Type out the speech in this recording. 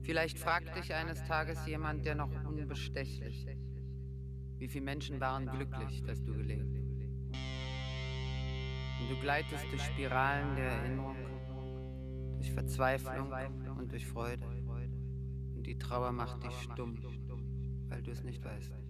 Vielleicht fragt dich eines Tages jemand, der noch unbestechlich. Wie viele Menschen waren glücklich, dass du gelebt? Und du gleitest durch Spiralen der Erinnerung, durch Verzweiflung und durch Freude. Und die Trauer macht dich stumm, weil du es nicht weißt.